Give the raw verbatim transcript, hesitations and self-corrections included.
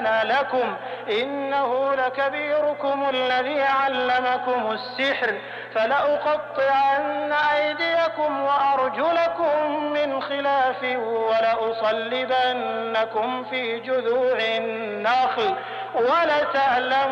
لكم إنه لكبيركم الذي علمكم السحر فلأقطعن أيديكم وأرجلكم من خلاف ولأصلبنكم في جذوع النخل ولتعلمن